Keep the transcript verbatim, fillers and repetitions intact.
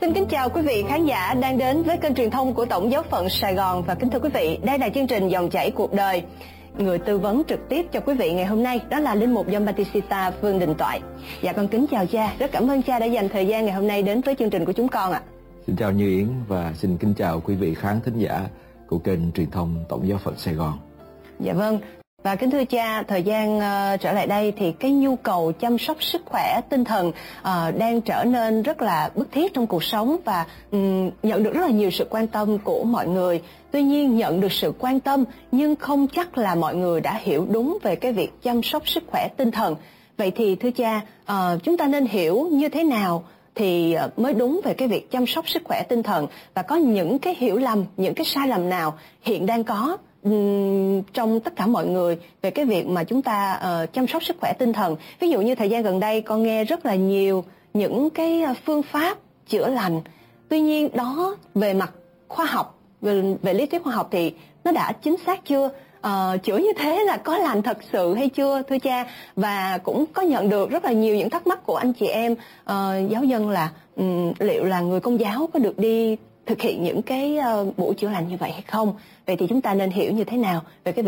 Xin kính chào quý vị khán giả đang đến với kênh truyền thông của Tổng giáo phận Sài Gòn. Và kính thưa quý vị, đây là chương trình Dòng chảy cuộc đời. Người tư vấn trực tiếp cho quý vị ngày hôm nay đó là linh mục John Bautista Phương Đình Toại. Dạ con kính chào cha, rất cảm ơn cha đã dành thời gian ngày hôm nay đến với chương trình của chúng con ạ. Xin chào Như Yến và xin kính chào quý vị khán thính giả của kênh truyền thông Tổng giáo phận Sài Gòn. Dạ vâng. Và kính thưa cha, thời gian uh, trở lại đây thì cái nhu cầu chăm sóc sức khỏe tinh thần uh, đang trở nên rất là bức thiết trong cuộc sống và um, nhận được rất là nhiều sự quan tâm của mọi người. Tuy nhiên nhận được sự quan tâm nhưng không chắc là mọi người đã hiểu đúng về cái việc chăm sóc sức khỏe tinh thần. Vậy thì thưa cha, uh, chúng ta nên hiểu như thế nào thì mới đúng về cái việc chăm sóc sức khỏe tinh thần, và có những cái hiểu lầm, những cái sai lầm nào hiện đang có um, trong tất cả mọi người về cái việc mà chúng ta uh, chăm sóc sức khỏe tinh thần. Ví dụ như thời gian gần đây con nghe rất là nhiều những cái phương pháp chữa lành, tuy nhiên đó về mặt khoa học, về, về lý thuyết khoa học thì nó đã chính xác chưa? Uh, chữa như thế là có lành thật sự hay chưa thưa cha? Và cũng có nhận được rất là nhiều những thắc mắc của anh chị em uh, giáo dân là um, liệu là người Công giáo có được đi thực hiện những cái uh, buổi chữa lành như vậy hay không? Vậy thì chúng ta nên hiểu như thế nào về cái